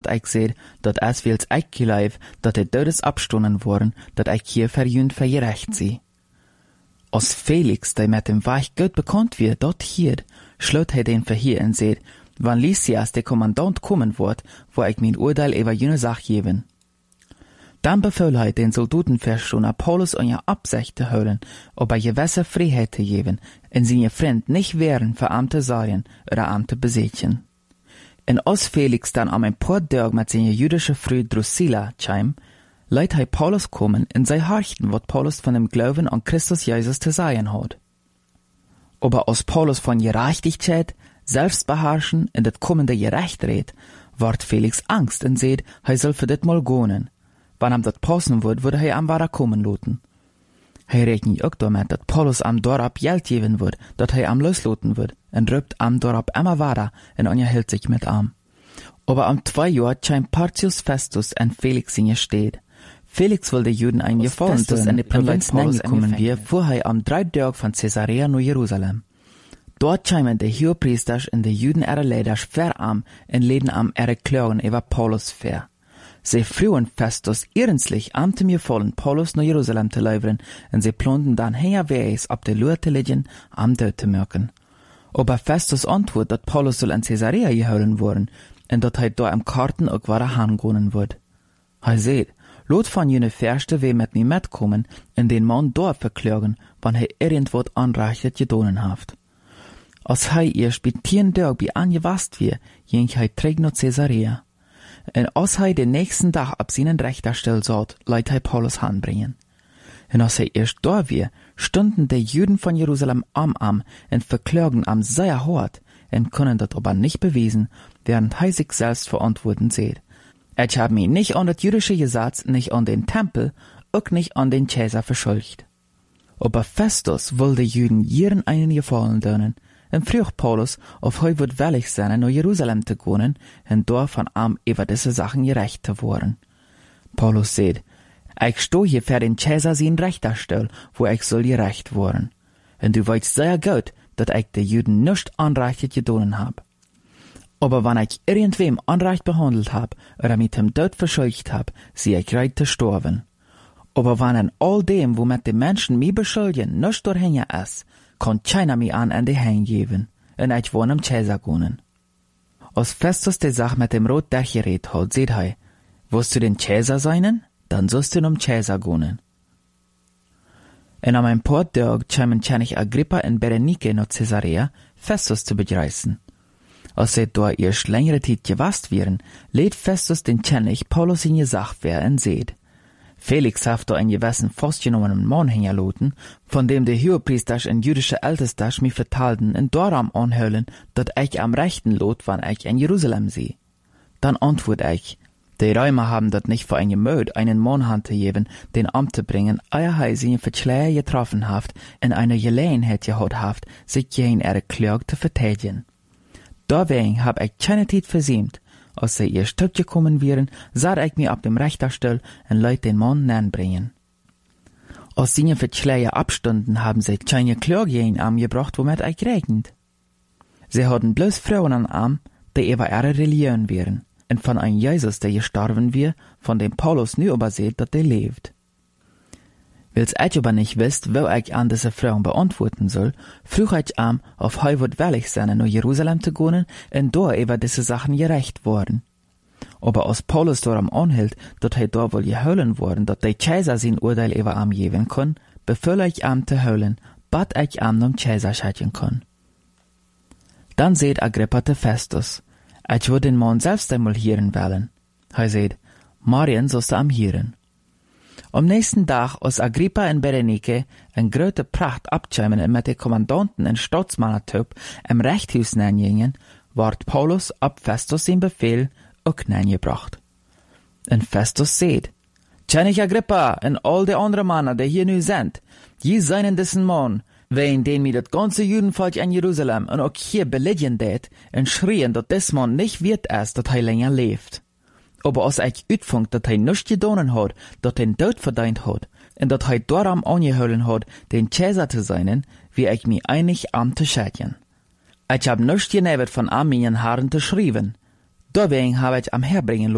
ik seht, dat es wils ik geleif, dat de Dödes abstunden worden, dat ik hier verjünd vergerecht sie. Als Felix, der mit dem Weich gut bekannt wird, dort hier, schloot hij den Verhier en seht, wann Lysias der Kommandant kommen wird, wo ich mein Urteil über jene Sach geben. Dann befahl hij den Soldatenverstoner Paulus und ihr Absicht zu holen, ob gewisse Freiheit zu geben, und seine Freund nicht wären für Amte Sarien oder Amte besetzen. Und als Felix dann am ein paar Tage mit seiner jüdischen Frau Drusilla kam, leiht hij Paulus kommen und sei horchten, wat Paulus von dem Glauben an Christus Jesus zu sagen hat. Aber als Paulus von Gerechtigkeit, Selbstbeherrschen und das kommende Gerecht redet, ward Felix Angst und seht, hij soll für das mal gehen. Wann ihm das passen wird, würde hij am Wara kommen lassen. Hij rechnet auch damit, dass Paulus am Dorab Geld geben wird, dass hij am loslassen wird, und rübt am Dorab immer weiter und unterhält sich mit am. Aber am 2 Jahr scheint Porcius Festus und Felix in ihr steht. Felix will den Juden ein Gefallen tun, in die Provinz kommen wir, fuhr hij am 3 Tage von Caesarea nach Jerusalem. Dort scheinen die Hohepriester und die Juden ihre Leiter schwer am und leden am ihre Klagen über Paulus fair. Sie frühen Festus ernstlich am zu mir vollen, Paulus nach Jerusalem zu liefern, und sie planten dann herwegs ab der Lur zu liegen, am Tod zu merken. Aber Festus antwortet, dass Paulus soll in Caesarea geholen worden, und dass er da im Karten auch wieder hingehen wird. Er seht, lot von jene Verste we mit mir mitkommen, und den Mann dort verklagen, wann er irgendwo anreichtet gedonen haft. Als hij erst bei 10 Tagen bei angewast wird, ging hij träg nach Caesarea. Und als hij den nächsten Tag ab seinen Richterstell saht, leiht hij Paulus hanbringen. Und als er erst da war, stunden die Juden von Jerusalem am und verklagen am sehr hart und können das aber nicht beweisen, während hij sich selbst verantworten seht. Ich hab mich nicht an das jüdische Gesetz, nicht an den Tempel, auch nicht an den Cäsar verschuldigt. Aber Festus will die Juden ihren einen Gefallen tun, und frug Paulus, ob er wird willig sein, nach Jerusalem zu gehen, und dort von ihm über diese Sachen gerecht zu werden. Paulus sagt, ich stehe hier für den Cäsar sein Richterstell, wo ich soll gerecht werden. Und du weißt sehr gut, dass ich die Juden nicht anreichend gedonen hab. Aber wenn ich irgendwem unrecht behandelt hab, oder mit dem Tod verschuldigt hab, sie ich bereit zu sterben. Aber wenn in all dem, womit die Menschen mich beschuldigen, nicht durchhängen ist, kann keiner mich an die Hänge geben, und ich wohne am Cäsar gehen. Als Festus die Sache mit dem Rot durchgeredet hat, seht er, willst du den Cäsar sein, dann sollst du am Cäsar gehen. Und am ein paar Tagen kamen König Agrippa und Berenike nach Caesarea, Festus zu begreifen. Als sie da erst längere Zeit gewast wären, lädt Festus den König Paulus in die Sache wer und seht. Felix hat da einen gewissen festgenommenen Mann hingelassen, von dem die Hohepriester und jüdische Älteste mich vertalten und darum anhören, dass ich am rechten Lot, wann ich in Jerusalem sehe. Dann antwort ich, die Römer haben das nicht für ein Gemüt, einen Mann handzugeben, den Amt zu bringen, ehe er sie in Verschleier getroffen hat, in einer Gelegenheit gehabt hat, sich gegen ihre Klage zu verteidigen. Deswegen hab ich keine Zeit versäumt. Als sie ihr Stück gekommen wären, sah ich mich ab dem Richterstuhl und leut den Mann nähnbringen. Als sie Verschleier abstunden, haben sie keine Klage gegen ihn gebracht, womit ich regnet. Sie hatten bloß Frauen an Arm, die über ihre Religion wären, und von einem Jesus, der gestorben wir, von dem Paulus nu überseht, dass der lebt. Weil's ich aber nicht wisst, wo ich an diese Frauen beantworten soll, frug ich am, ob er wird willig sein, nach Jerusalem zu gehen, und da über diese Sachen gerecht worden. Aber als Paulus darum anhielt, dass er da wohl geholen worden, dass der Cäsar sein Urteil über am geben kann, befahl ich am zu holen, bat ich am zum Cäsar schicken kann. Dann seht Agrippa zu Festus, ich würde den Mann selbst einmal hören wollen. Er seht, Marien sollst du am hören. Am nächsten Tag, als Agrippa und Berenike in große Pracht abschämen und mit den Kommandanten und Staatsmannertyp im Rechthaus gingen, ward Paulus ab Festus sein Befehl auch gebracht. Und Festus seht, König Agrippa und all die anderen Männer, die hier nu sind, je seien diesen Mann, wegen den mir das ganze Judenvolk in Jerusalem und auch hier belegen det und schrien, dass des Mann nicht wird erst, dass er länger lebt. Aber als ich uitvond, dass er nichts getan hat, dass er den Tod verdient hat, und dass er darum angeholen hat, den Cäsar zu sein, wie ich mich einig am zu schätzen. Ich hab nichts genebet von meinen Herren zu schreiben. Deswegen habe ich am herbringen